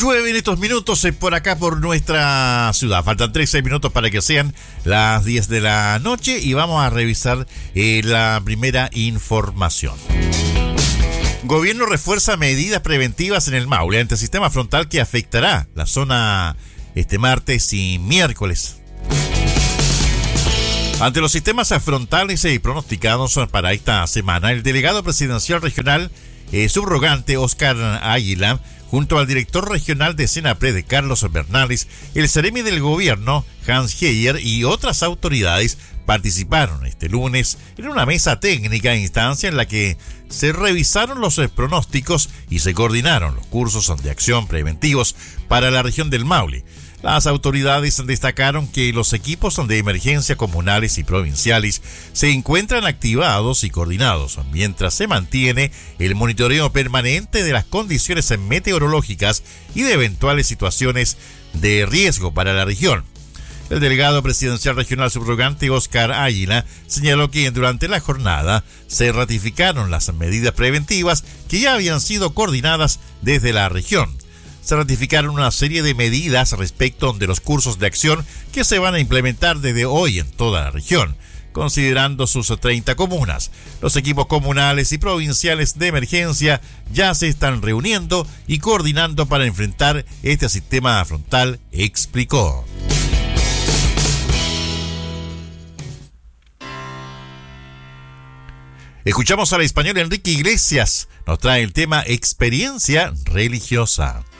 Llueve en estos minutos por acá por nuestra ciudad. Faltan 13 minutos para que sean las 10 de la noche y vamos a revisar la primera información. Gobierno refuerza medidas preventivas en el Maule ante el sistema frontal que afectará la zona este martes y miércoles. Ante los sistemas frontales pronosticados para esta semana, el delegado presidencial regional subrogante Oscar Águila, junto al director regional de Senapred, Carlos Bernales, el seremi del gobierno, Hans Heyer, y otras autoridades participaron este lunes en una mesa técnica instancia en la que se revisaron los pronósticos y se coordinaron los cursos de acción preventivos para la región del Maule. Las autoridades destacaron que los equipos de emergencia comunales y provinciales se encuentran activados y coordinados, mientras se mantiene el monitoreo permanente de las condiciones meteorológicas y de eventuales situaciones de riesgo para la región. El delegado presidencial regional subrogante Oscar Águila señaló que durante la jornada se ratificaron las medidas preventivas que ya habían sido coordinadas desde la región. Se ratificaron una serie de medidas respecto de los cursos de acción que se van a implementar desde hoy en toda la región, considerando sus 30 comunas. Los equipos comunales y provinciales de emergencia ya se están reuniendo y coordinando para enfrentar este sistema frontal, explicó. Escuchamos al español Enrique Iglesias, nos trae el tema experiencia religiosa.